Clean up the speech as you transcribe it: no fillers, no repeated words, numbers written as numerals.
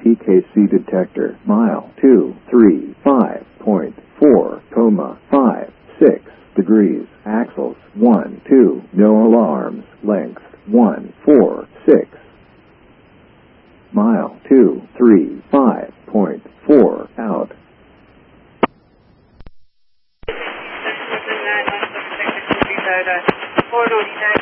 PKC detector. Mile 235.4, 56 degrees. Axles 1, 2. No alarms. Length 146. Mile 235.4 out. Four